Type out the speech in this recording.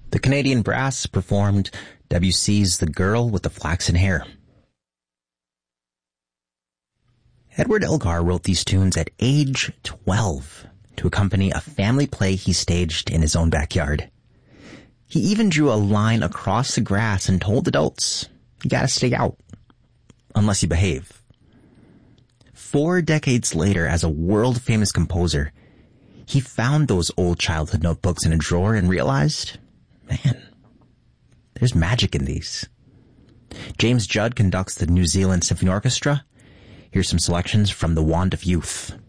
The Canadian Brass performed Debussy's The Girl with the Flaxen Hair. Edward Elgar wrote these tunes at age 12 to accompany a family play he staged in his own backyard. He even drew a line across the grass and told adults, "You gotta stay out, unless you behave." 4 decades later, as a world-famous composer, he found those old childhood notebooks in a drawer and realized, man, there's magic in these. James Judd conducts the New Zealand Symphony Orchestra. Here's some selections from The Wand of Youth.